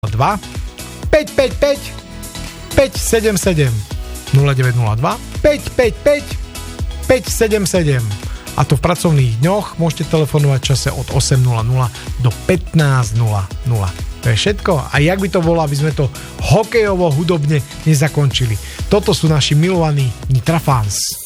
555 577 0902 555 577. A to v pracovných dňoch môžete telefonovať v čase od 8.00 do 15.00. To je všetko. A jak by to bolo, aby sme to hokejovo hudobne nezakončili. Toto sú naši milovaní Nitra fans.